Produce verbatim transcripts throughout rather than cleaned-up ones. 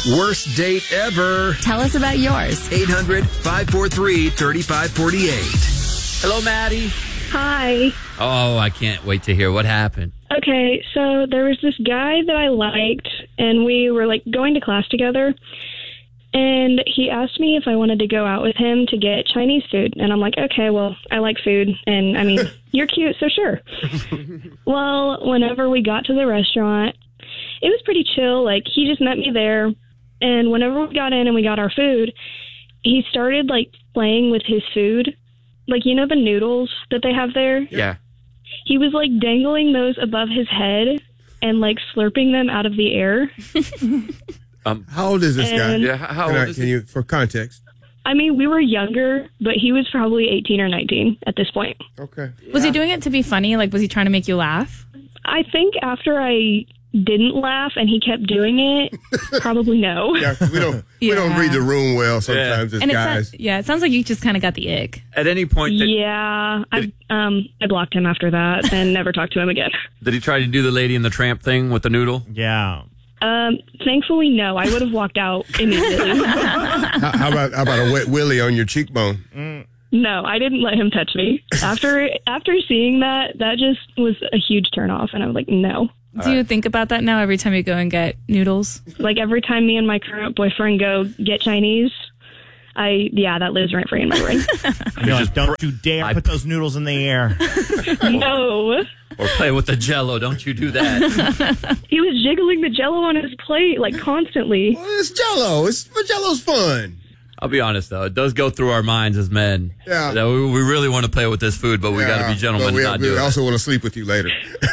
Worst date ever. Tell us about yours. eight hundred, five four three, three five four eight. Hello, Maddie. Hi. Oh, I can't wait to hear what happened. Okay, so there was this guy that I liked, and we were like going to class together. And he asked me if I wanted to go out with him to get Chinese food. And I'm like, okay, well, I like food. And I mean, you're cute, so sure. Well, whenever we got to the restaurant, it was pretty chill. Like, he just met me there. And whenever we got in and we got our food, he started, like, playing with his food. Like, you know the noodles that they have there? Yeah. He was, like, dangling those above his head and, like, slurping them out of the air. Um, how old is this guy? And- yeah, how Can, old I, is can he? you, for context? I mean, we were younger, but he was probably eighteen or nineteen at this point. Okay. Was he doing it to be funny? Like, was he trying to make you laugh? I think after I didn't laugh and he kept doing it, probably no. Yeah, we don't we don't Yeah. read the room well sometimes as And it guys. sounds, yeah, it sounds like you just kind of got the ick. At any point, did, Yeah, I um I blocked him after that and never talked to him again. did he try to do the Lady in the Tramp thing with the noodle? Yeah. Um, thankfully, no. I would have walked out immediately. how, how about how about a wet willy on your cheekbone? No, I didn't let him touch me. After after seeing that, that just was a huge turnoff, and I was like, no. Do you think about that now every time you go and get noodles? Like every time me and my current boyfriend go get Chinese, I yeah, that lives rent free in my brain. You're like, don't you dare I- put those noodles in the air. No. Or play with the Jell-O? Don't you do that? He was jiggling the Jell-O on his plate like constantly. Well, it's Jell-O. It's Jello's fun. I'll be honest, though. It does go through our minds as men. Yeah. That we, we really want to play with this food, but we got to Yeah, be gentlemen but we, and not we do it. also want to sleep with you later.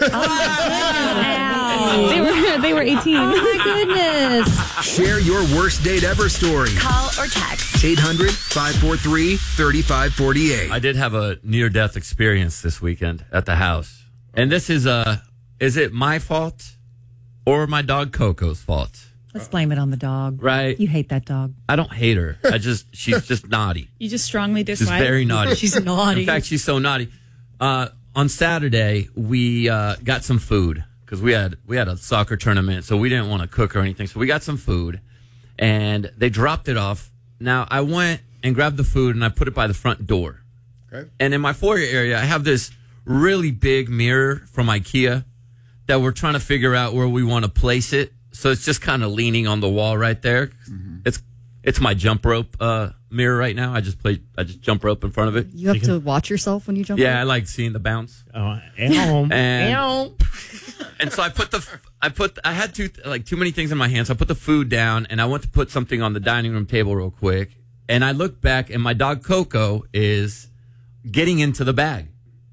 They were they were eighteen. Oh, my goodness. Share your worst date ever story. Call or text. eight hundred, five four three, three five four eight. I did have a near-death experience this weekend at the house. And this is, uh, is it my fault or my dog Coco's fault? Let's blame it on the dog. Right? You hate that dog. I don't hate her. I just, she's just naughty. You just strongly She's dislike. very naughty. She's naughty. In fact, she's so naughty. Uh, on Saturday, we uh, got some food because we had we had a soccer tournament, so we didn't want to cook or anything. So we got some food, and they dropped it off. Now I went and grabbed the food and I put it by the front door. Okay. And in my foyer area, I have this really big mirror from IKEA that we're trying to figure out where we want to place it. So it's just kind of leaning on the wall right there. Mm-hmm. It's it's my jump rope uh, mirror right now. I just play. I just jump rope in front of it. You have to watch yourself when you jump. Yeah, I rope? like seeing the bounce. Oh, ew. And, Ew. and so I put the I put I had too like too many things in my hands. So I put the food down and I went to put something on the dining room table real quick. And I looked back and my dog Coco is getting into the bag.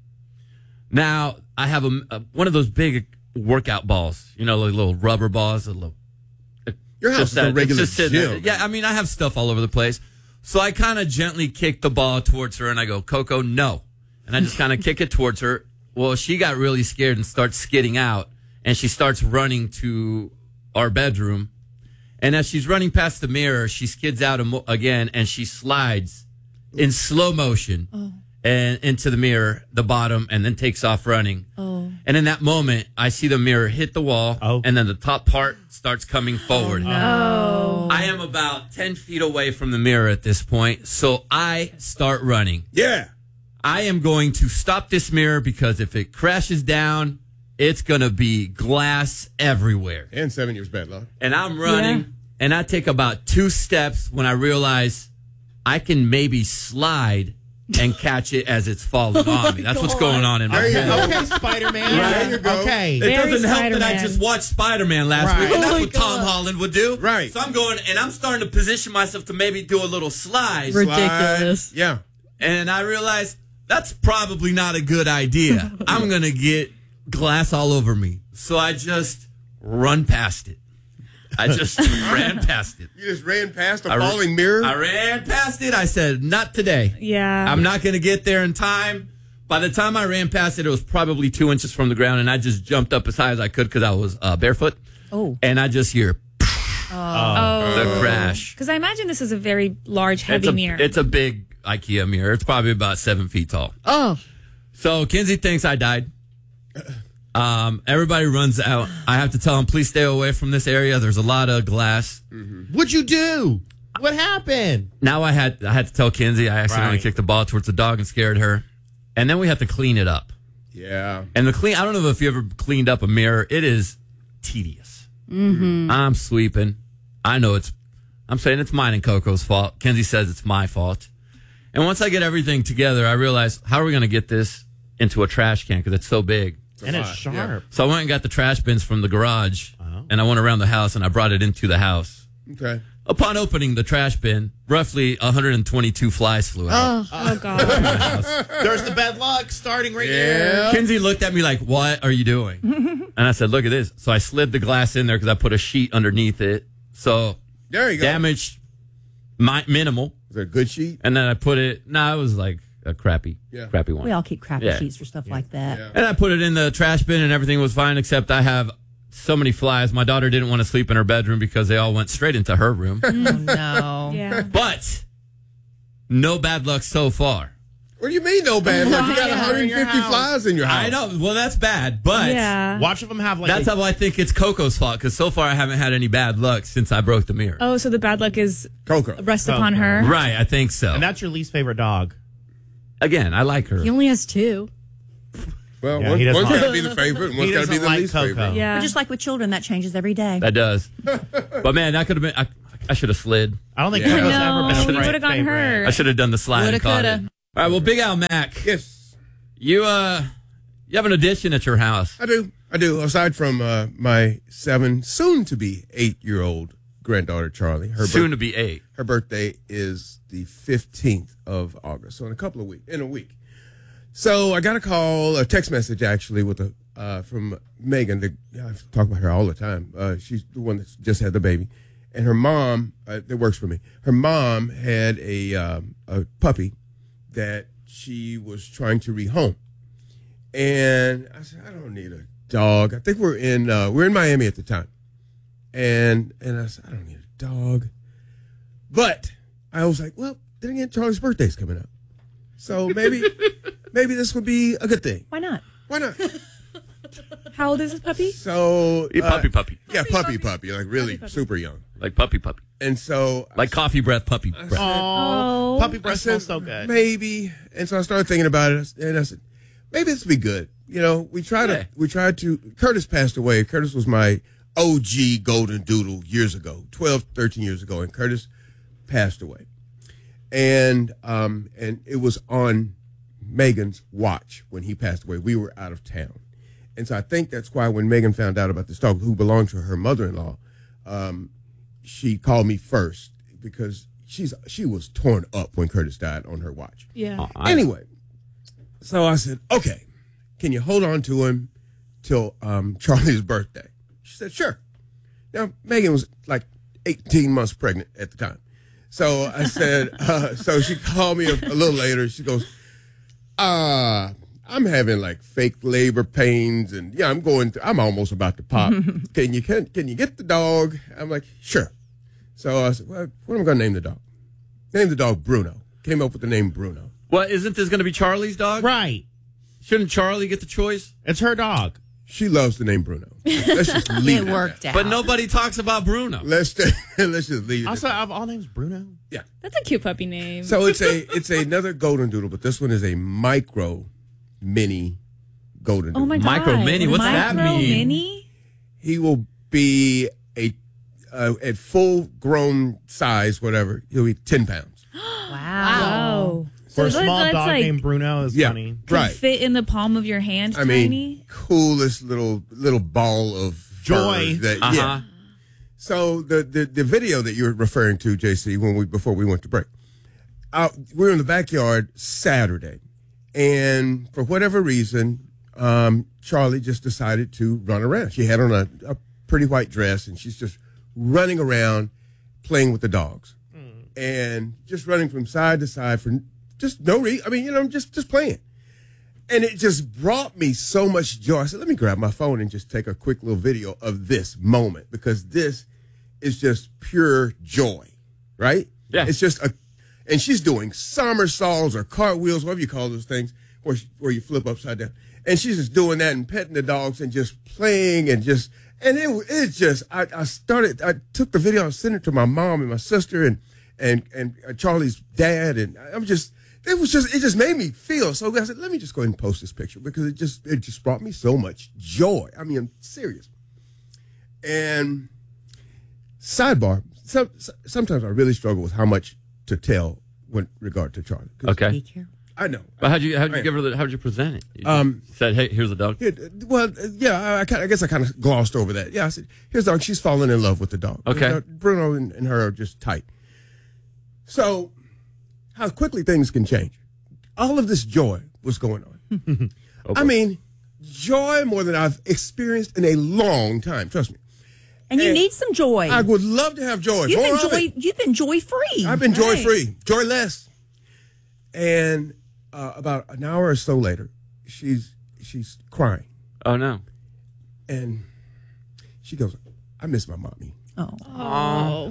Now I have a, a one of those big workout balls, you know, like little rubber balls, a little. Your house Just is a that- regular it's just sitting there. gym. Yeah, I mean, I have stuff all over the place. So I kind of gently kick the ball towards her, and I go, Coco, no. And I just kind of kick it towards her. Well, she got really scared and starts skidding out, and she starts running to our bedroom. And as she's running past the mirror, she skids out amo- again, and she slides in slow motion and into the mirror, the bottom, and then takes off running. Oh. And in that moment, I see the mirror hit the wall, Oh. and then the top part starts coming forward. Oh. I am about ten feet away from the mirror at this point, so I start running. Yeah. I am going to stop this mirror because if it crashes down, it's going to be glass everywhere. And seven years bad luck. And I'm running, Yeah. and I take about two steps when I realize I can maybe slide and catch it as it's falling on me. That's what's going on in my There you head. go. Okay, Spider-Man. There you go. Okay. It Very doesn't help that I Spider-Man. just watched Spider-Man last Right. week, and Oh that's my what Tom Holland would do. Right. So I'm going, and I'm starting to position myself to maybe do a little slide. Ridiculous. Slide. Yeah. And I realized that's probably not a good idea. I'm going to get glass all over me. So I just run past it. I just ran past it. You just ran past a I ra- falling mirror. I ran past it. I said, not today. Yeah. I'm not going to get there in time. By the time I ran past it, it was probably two inches from the ground, and I just jumped up as high as I could because I was uh, barefoot. Oh. And I just hear Oh. the crash. Because I imagine this is a very large, heavy it's a, mirror. It's a big IKEA mirror. It's probably about seven feet tall. Oh. So Kinsey thinks I died. Um, everybody runs out. I have to tell them, please stay away from this area. There's a lot of glass. What'd you do? What happened? Now I had I had to tell Kinsey I accidentally Right. kicked the ball towards the dog and scared her. And then we have to clean it up. Yeah. And the clean, I don't know if you ever cleaned up a mirror. It is tedious. Mm-hmm. I'm sweeping. I know it's, I'm saying it's mine and Coco's fault. Kinsey says it's my fault. And once I get everything together, I realize, how are we going to get this into a trash can? Because it's so big. And it's lot, sharp. yeah. So I went and got the trash bins from the garage, Uh-huh. and I went around the house and I brought it into the house. Okay. Upon opening the trash bin, roughly one hundred twenty-two flies flew out. Oh, oh God. There's the bad luck starting right Yeah. there. Kinsey looked at me like, what are you doing? And I said, look at this. So I slid the glass in there because I put a sheet underneath it. So There you go. damage mi- minimal. Is that a good sheet? And then I put it, no, nah, it was like a crappy, Yeah. crappy one. We all keep crappy Yeah. sheets for stuff like that. Yeah. And I put it in the trash bin and everything was fine, except I have so many flies. My daughter didn't want to sleep in her bedroom because they all went straight into her room. Oh, no. Yeah. But no bad luck so far. What do you mean, no bad luck? You got Flies one hundred in your fifty house. flies in your house. I know. Well, that's bad, but Yeah. Watch of them have like that's a, how I think it's Coco's fault because so far I haven't had any bad luck since I broke the mirror. Oh, so the bad luck is Coco. rest upon Okay. her. Right, I think so. and that's your least favorite dog. Again, I like her. He only has two. Well, Yeah, one, he doesn't one's got to like- be the favorite, and He one's got to be doesn't the like least Coco. favorite. Yeah. But just like with children, that changes every day. That does. But man, that could have been. I, I should have slid. I don't think Yeah. Coco's No, ever been a you great would've gotten favorite. hurt. I should have done the slide Woulda, and caught it. coulda. All right, well, Big Al Mac, Yes, you uh, you have an addition at your house. I do. I do. Aside from uh, my seven, soon to be eight year old granddaughter Charlie, her Soon bir- to be eight. her birthday is the fifteenth of August, so in a couple of weeks, in a week. So I got a call, a text message actually, with a uh, from Megan. The, I talk about her all the time. Uh, she's the one that's just had the baby, and her mom uh, that works for me. Her mom had a um, a puppy that she was trying to rehome, and I said, I don't need a dog. I think we're in uh, we're in Miami at the time, and and I said, I don't need a dog, but I was like, well, then again, Charlie's birthday's coming up, so maybe maybe this would be a good thing. Why not? Why not? How old is this puppy? So You uh, puppy puppy. yeah, puppy puppy, like really super young, Like puppy puppy. and so Like coffee breath puppy breath. Oh, Oh. puppy I breath said, smells so good. maybe. And so I started thinking about it, and I said, maybe this would be good. You know, we tried Yeah. to, we tried to, Curtis passed away. Curtis was my O G golden doodle years ago, twelve, thirteen years ago, and Curtis passed away. And, um, and it was on Megan's watch when he passed away. We were out of town. And so I think that's why when Megan found out about this dog, who belonged to her mother-in-law, um, she called me first because she's she was torn up when Curtis died on her watch. Yeah. Oh, I- Anyway, so I said, okay, can you hold on to him till um, Charlie's birthday? She said, sure. Now, Megan was like eighteen months pregnant at the time. So I said, uh, so she called me a, a little later. She goes, uh, I'm having like fake labor pains, and yeah, I'm going to, I'm almost about to pop. Can you, can, can you get the dog? I'm like, sure. So I said, well, what am I going to name the dog? Name the dog Bruno. Came up with the name Bruno. What, isn't this going to be Charlie's dog? Right. Shouldn't Charlie get the choice? It's her dog. She loves the name Bruno. Let's just leave It it. worked out. But nobody talks about Bruno. Let's just, let's just leave it. Also, of all names, Bruno. Yeah. That's a cute puppy name. So it's a it's another golden doodle, but this one is a micro mini golden doodle. oh my God. Micro mini, what's that Micro mean? mini? He will be a uh, at full grown size, whatever. He'll be ten pounds. Wow. Wow. For a So that- small that's dog like, named Bruno is Yeah, funny. could right. fit in the palm of your hand, I mean, tiny. coolest little little ball of Joy. fur That, Uh-huh. Yeah. So the, the the video that you're referring to, J C, when we before we went to break, uh, we were in the backyard Saturday, and for whatever reason, um, Charlie just decided to run around. She had on a, a pretty white dress, and she's just running around, playing with the dogs, and just running from side to side for just no reason. I mean, you know, just just playing. And it just brought me so much joy. I said, let me grab my phone and just take a quick little video of this moment, because this is just pure joy, right? Yeah. It's just a, and she's doing somersaults or cartwheels, whatever you call those things, where, where you flip upside down. And she's just doing that and petting the dogs and just playing and just, and it it just, I, I started, I took the video, I sent it to my mom and my sister and, and, and Charlie's dad. And I'm just, it was just, it just made me feel so good. I said, let me just go ahead and post this picture because it just, it just brought me so much joy. I mean, I'm serious. And sidebar, some, sometimes I really struggle with how much to tell with regard to Charlie. 'Cause Okay. Be careful. I know. But how'd you how'd you I- give her the, how'd you present it? You Um, said, hey, here's the dog. Yeah, well, yeah, I, I, kinda, I guess I kind of glossed over that. Yeah, I said, here's the dog. She's falling in love with the dog. Okay. You know, Bruno and, and her are just tight. So, how quickly things can change. All of this joy was going on. I mean, joy more than I've experienced in a long time. Trust me. And you And need some joy. I would love to have joy. You've More been of joy. it. You've been joy free. I've been joy free, joyless. And uh, about an hour or so later, she's she's crying. Oh no. And she goes, I miss my mommy. Oh, Oh.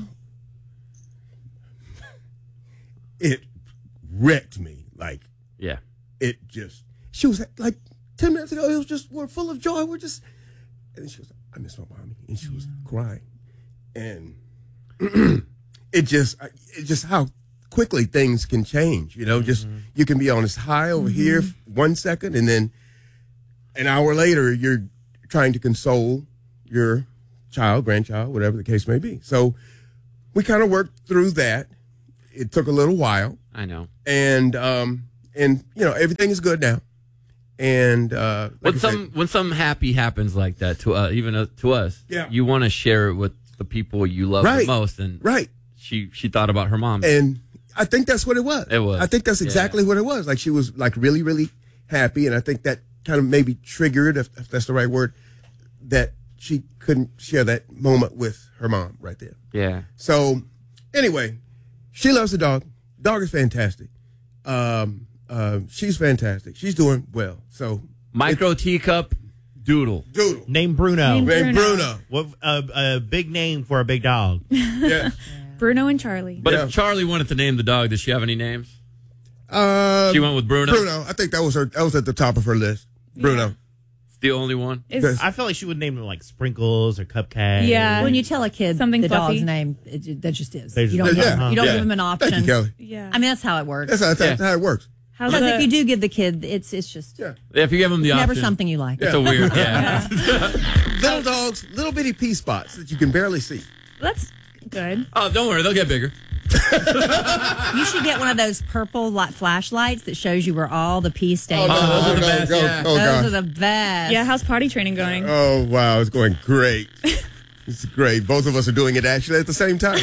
It wrecked me. Like, Yeah. it just, she was like, ten minutes ago, it was just, we're full of joy. We're just, and then she was like, I miss my mommy. And she was crying. And it just, it just how quickly things can change, you know, just, you can be on this high over here one second, and then an hour later, you're trying to console your child, grandchild, whatever the case may be. So we kind of worked through that. It took a little while, I know. and um, and you know everything is good now. And uh, like When I some said, when something happy happens like that to uh, even uh, to us, Yeah. you want to share it with the people you love Right. the most. And right, she she thought about her mom. and I think that's what it was. It was. I think that's Yeah. exactly what it was. Like she was like really, really happy, and I think that kind of maybe triggered, if, if that's the right word, that she couldn't share that moment with her mom right there. yeah. So anyway, she loves the dog. Dog is fantastic. Um, uh, she's fantastic. She's doing well. So Micro teacup doodle. Doodle. Name Bruno. Name- Hey, Bruno. Bruno. What a, a big name for a big dog. Yeah. Bruno and Charlie. But Yeah. if Charlie wanted to name the dog, does she have any names? Uh, She went with Bruno. Bruno. I think that was her. That was at the top of her list. Bruno. It's the only one. Is, I feel like she would name them like Sprinkles or Cupcake. Yeah. when you tell a kid Something the fluffy. dog's name, it, that just is. They You just- don't, give, Yeah. them- you don't Yeah. give them an option. Thank you, Kelly. yeah. I mean, that's how it works. That's how, that's Yeah. how it works. How's Because the, if you do give the kid, it's it's just Yeah. If you give him the never option, something you like. It's a weird. Yeah. Little dogs, little bitty pea spots that you can barely see. that's good. Oh, don't worry, they'll get bigger. You should get one of those purple light flashlights that shows you where all the pee stains no, are. those are the go, best, go, yeah. oh, Those gosh. are the best. Yeah, how's potty training going? Oh, wow. It's going great. It's great. Both of us are doing it actually at the same time.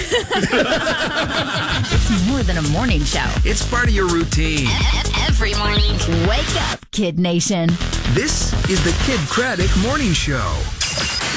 It's more than a morning show. It's part of your routine. Every morning. Wake up, Kid Nation. This is the Kid Craddock Morning Show.